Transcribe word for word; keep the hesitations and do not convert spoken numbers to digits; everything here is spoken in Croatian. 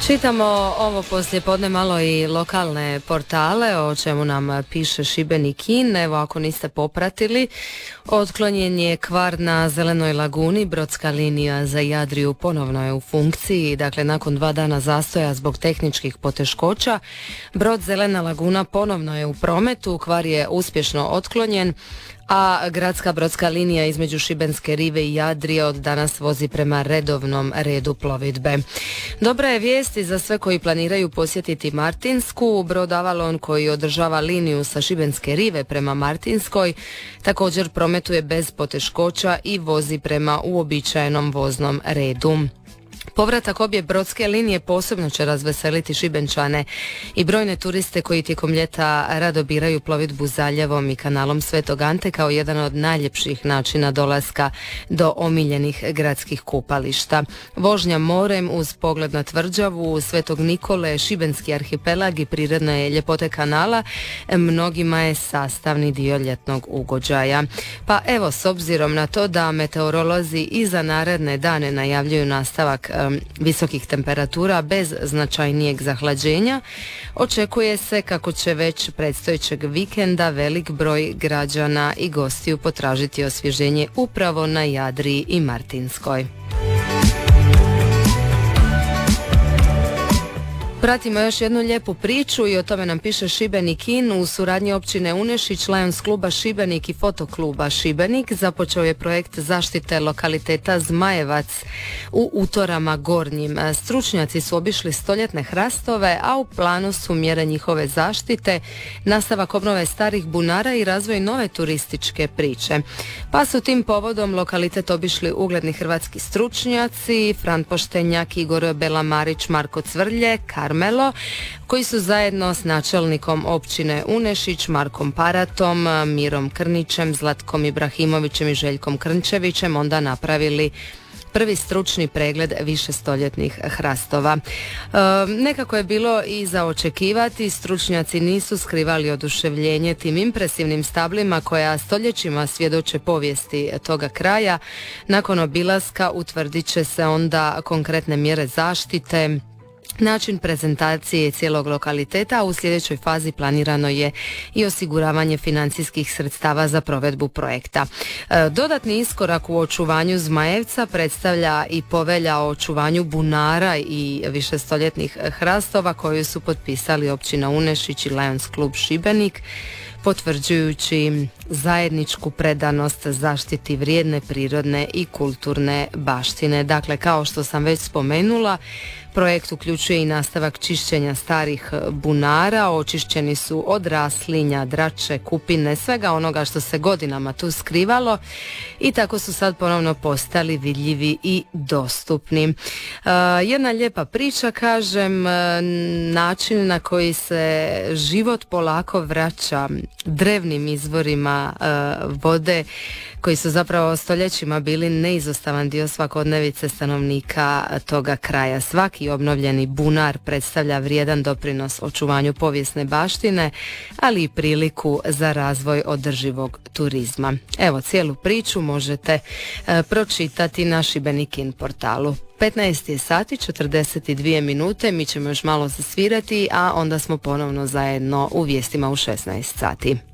Čitamo ovo poslijepodne malo i lokalne portale, o čemu nam piše Šibenik In. Evo, ako niste popratili, otklonjen je kvar na Zelenoj laguni, brodska linija za Jadriju ponovno je u funkciji. Dakle, nakon dva dana zastoja zbog tehničkih poteškoća, brod Zelena laguna ponovno je u prometu, kvar je uspješno otklonjen, a gradska brodska linija između Šibenske rive i Jadrije od danas vozi prema redovnom redu plovidbe. Dobra je vijest i za sve koji planiraju posjetiti Martinsku. Brod Avalon, koji održava liniju sa Šibenske rive prema Martinskoj, također prometuje bez poteškoća i vozi prema uobičajenom voznom redu. Povratak obje brodske linije posebno će razveseliti Šibenčane i brojne turiste koji tijekom ljeta rado biraju plovidbu zaljevom i kanalom Svetog Ante kao jedan od najljepših načina dolaska do omiljenih gradskih kupališta. Vožnja morem uz pogled na tvrđavu Svetog Nikole, Šibenski arhipelag i prirodne ljepote kanala mnogima je sastavni dio ljetnog ugođaja. Pa evo, s obzirom na to da meteorolozi i za naredne dane najavljuju nastavak visokih temperatura bez značajnijeg zahlađenja, očekuje se kako će već predstojećeg vikenda velik broj građana i gostiju potražiti osvježenje upravo na Jadriji i Martinskoj. Pratimo još jednu lijepu priču i o tome nam piše Šibenik In. U suradnji općine Unešić, Lions kluba Šibenik i fotokluba Šibenik započeo je projekt zaštite lokaliteta Zmajevac u Utorama Gornjim. Stručnjaci su obišli stoljetne hrastove, a u planu su mjere njihove zaštite, nastavak obnove starih bunara i razvoj nove turističke priče. Pa su tim povodom lokalitet obišli ugledni hrvatski stručnjaci Fran Poštenjak, Igor Belamarić, Marko Cvrlje, Karmelo, koji su zajedno s načelnikom općine Unešić, Markom Paratom, Mirom Krnićem, Zlatkom Ibrahimovićem i Željkom Krnčevićem onda napravili prvi stručni pregled višestoljetnih hrastova. E, nekako je bilo i za očekivati, stručnjaci nisu skrivali oduševljenje tim impresivnim stablima koja stoljećima svjedoče povijesti toga kraja. Nakon obilaska utvrdit će se onda konkretne mjere zaštite, način prezentacije cijelog lokaliteta, a u sljedećoj fazi planirano je i osiguravanje financijskih sredstava za provedbu projekta. E, dodatni iskorak u očuvanju Zmajevca predstavlja i povelja o očuvanju bunara i višestoljetnih hrastova koju su potpisali općina Unešić i Lions klub Šibenik, potvrđujući zajedničku predanost zaštiti vrijedne prirodne i kulturne baštine. Dakle, kao što sam već spomenula, projekt uključuje i nastavak čišćenja starih bunara. Očišćeni su od raslinja, drače, kupine, svega onoga što se godinama tu skrivalo i tako su sad ponovno postali vidljivi i dostupni. E, jedna lijepa priča, kažem, način na koji se život polako vraća drevnim izvorima e, vode koji su zapravo stoljećima bili neizostavan dio svakodnevice stanovnika toga kraja. Svaki obnovljeni bunar predstavlja vrijedan doprinos očuvanju povijesne baštine, ali i priliku za razvoj održivog turizma. Evo, cijelu priču možete e, pročitati na Šibenik In portalu. petnaest je sati, četrdeset dvije minute, mi ćemo još malo zasvirati, a onda smo ponovno zajedno u vijestima u šesnaest sati.